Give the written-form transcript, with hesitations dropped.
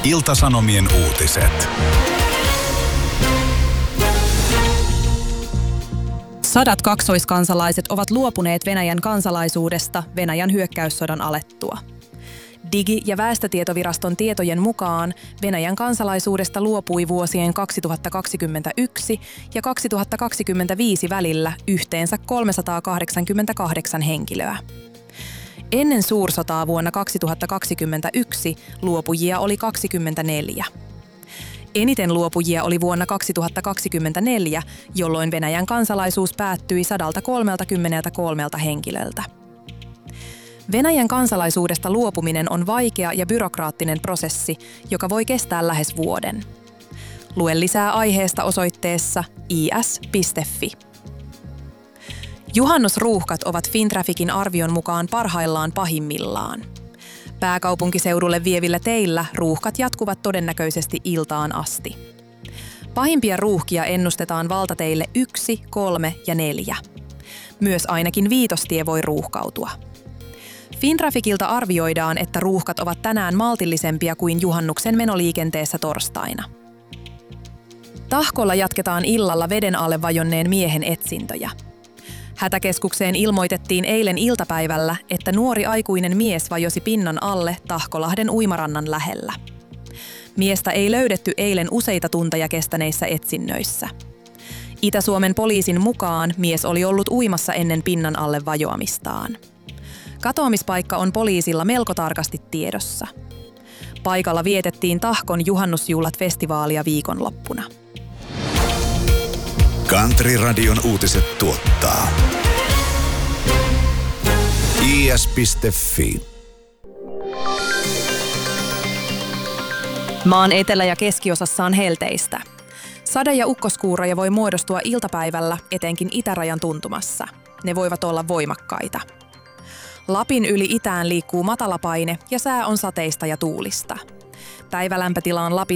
Ilta-Sanomien uutiset. Sadat kaksoiskansalaiset ovat luopuneet Venäjän kansalaisuudesta Venäjän hyökkäyssodan alettua. Digi- ja väestötietoviraston tietojen mukaan Venäjän kansalaisuudesta luopui vuosien 2021 ja 2025 välillä yhteensä 388 henkilöä. Ennen suursotaa vuonna 2021 luopujia oli 24. Eniten luopujia oli vuonna 2024, jolloin Venäjän kansalaisuus päättyi 133 henkilöltä. Venäjän kansalaisuudesta luopuminen on vaikea ja byrokraattinen prosessi, joka voi kestää lähes vuoden. Lue lisää aiheesta osoitteessa is.fi. Juhannusruuhkat ovat Fintrafficin arvion mukaan parhaillaan pahimmillaan. Pääkaupunkiseudulle vievillä teillä ruuhkat jatkuvat todennäköisesti iltaan asti. Pahimpia ruuhkia ennustetaan valtateille 1, 3 ja 4. Myös ainakin Viitostie voi ruuhkautua. Fintrafficilta arvioidaan, että ruuhkat ovat tänään maltillisempia kuin juhannuksen menoliikenteessä torstaina. Tahkolla jatketaan illalla veden alle vajonneen miehen etsintöjä. Hätäkeskukseen ilmoitettiin eilen iltapäivällä, että nuori aikuinen mies vajosi pinnan alle Tahkolahden uimarannan lähellä. Miestä ei löydetty eilen useita tunteja kestäneissä etsinnöissä. Itä-Suomen poliisin mukaan mies oli ollut uimassa ennen pinnan alle vajoamistaan. Katoamispaikka on poliisilla melko tarkasti tiedossa. Paikalla vietettiin Tahkon juhannusjuhlat festivaalia viikonloppuna. Country-radion uutiset tuottaa is.fi. Maan etelä- ja keskiosassa on helteistä. Sade- ja ukkoskuuroja voi muodostua iltapäivällä etenkin itärajan tuntumassa. Ne voivat olla voimakkaita. Lapin yli itään liikkuu matalapaine ja sää on sateista ja tuulista. Päivälämpötila on Lapissa